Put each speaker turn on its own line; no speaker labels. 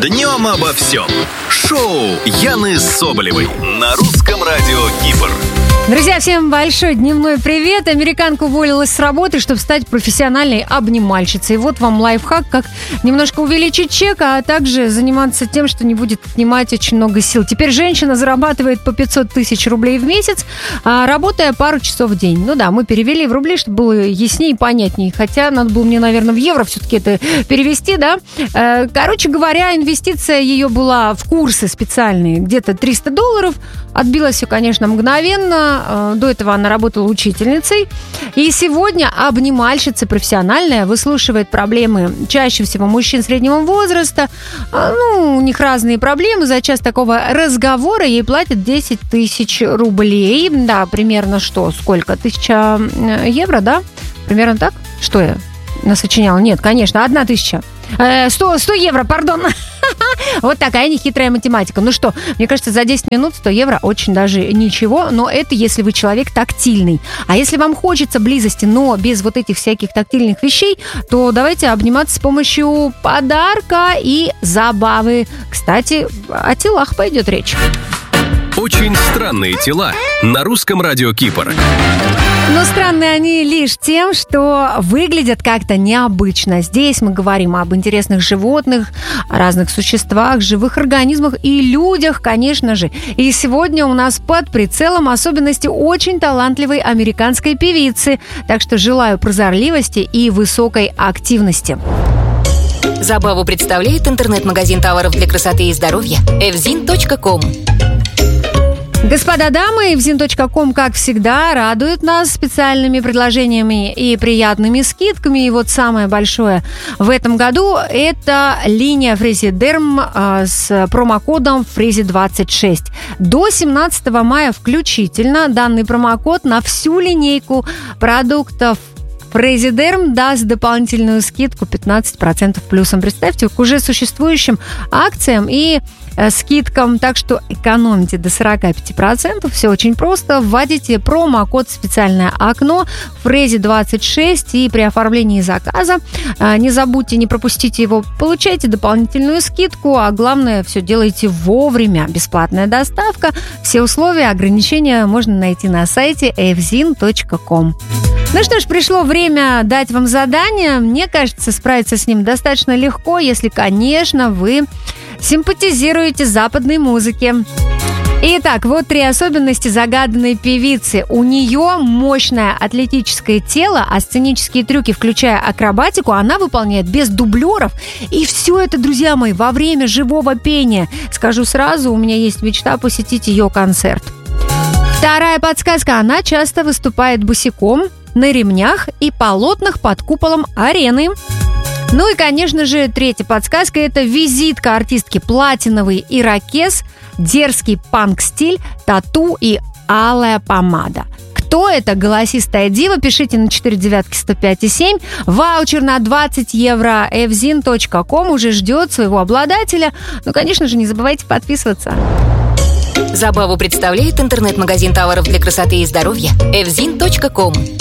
Днем обо всем. Шоу Яны Соболевой на русском радио Кипр.
Друзья, всем большой дневной привет. Американка уволилась с работы, чтобы стать профессиональной обнимальщицей. Вот вам лайфхак, как немножко увеличить чек, а также заниматься тем, что не будет отнимать очень много сил. Теперь женщина зарабатывает по 500 тысяч рублей в месяц, работая пару часов в день. Ну да, мы перевели в рубли, чтобы было яснее и понятнее. Хотя надо было мне, наверное, в евро все-таки это перевести, да? Короче говоря, инвестиция ее была в курсы специальные, где-то $300. Отбилось все, конечно, мгновенно. До этого она работала учительницей. И сегодня обнимальщица профессиональная выслушивает проблемы чаще всего мужчин среднего возраста. У них разные проблемы. За час такого разговора ей платят 10 тысяч рублей. Да, примерно что? Сколько? 1000 евро, да? Примерно так? Что я насочиняла? Нет, конечно, 1000. 100 евро, пардон. Вот такая нехитрая математика. Ну что, мне кажется, за 10 минут 100 евро очень даже ничего, но это если вы человек тактильный. А если вам хочется близости, но без вот этих всяких тактильных вещей, то давайте обниматься с помощью подарка и забавы. Кстати, о телах пойдет речь.
Очень странные тела на русском радио Кипр.
Но странные они лишь тем, что выглядят как-то необычно. Здесь мы говорим об интересных животных, о разных существах, живых организмах и людях, конечно же. И сегодня у нас под прицелом особенности очень талантливой американской певицы. Так что желаю прозорливости и высокой активности.
Забаву представляет интернет-магазин товаров для красоты и здоровья evzin.com.
Господа, дамы, evzin.com, как всегда, радует нас специальными предложениями и приятными скидками. И вот самое большое в этом году – это линия Фрезидерм с промокодом Фрези26. До 17 мая включительно данный промокод на всю линейку продуктов Фрезидерм даст дополнительную скидку 15% плюсом. Представьте, к уже существующим акциям и скидкам, так что экономите до 45%. Все очень просто. Вводите промокод в специальное окно Фрези26 и при оформлении заказа не забудьте, не пропустите его, получайте дополнительную скидку, а главное, все делайте вовремя. Бесплатная доставка. Все условия, ограничения можно найти на сайте evzin.com. Ну что ж, пришло время дать вам задание. Мне кажется, справиться с ним достаточно легко, если, конечно, вы симпатизируете западной музыке. Итак, вот 3 особенности загаданной певицы. У нее мощное атлетическое тело, а сценические трюки, включая акробатику, она выполняет без дублеров. И все это, друзья мои, во время живого пения. Скажу сразу, у меня есть мечта посетить ее концерт. Вторая подсказка. Она часто выступает босиком, на ремнях и полотнах под куполом арены. Ну и, конечно же, третья подсказка – это визитка артистки: платиновый ирокез, дерзкий панк-стиль, тату и алая помада. Кто это? Голосистая дива? Пишите на 49105,7. Ваучер на 20 евро evzin.com уже ждет своего обладателя. Ну, конечно же, не забывайте подписываться.
Забаву представляет интернет-магазин товаров для красоты и здоровья evzin.com.